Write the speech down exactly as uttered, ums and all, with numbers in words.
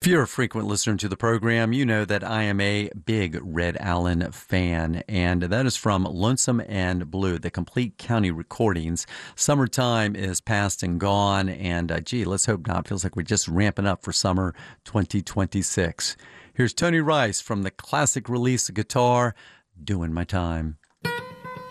If you're a frequent listener to the program, you know that I am a big Red Allen fan, and that is from Lonesome and Blue, the complete county recordings. Summertime is past and gone, and uh, gee, let's hope not. Feels like we're just ramping up for summer twenty twenty-six. Here's Tony Rice from the classic release of Guitar, Doing My Time.